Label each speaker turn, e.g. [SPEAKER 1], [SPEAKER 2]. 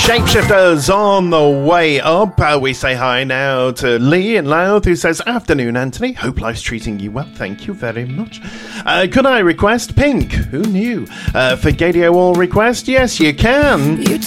[SPEAKER 1] Shapeshifters on the way up. We say hi now to Lee in Louth, who says, "Afternoon, Anthony. Hope life's treating you well. Thank you very much. Could I request Pink? Who knew? For Gadio All request? Yes, you can.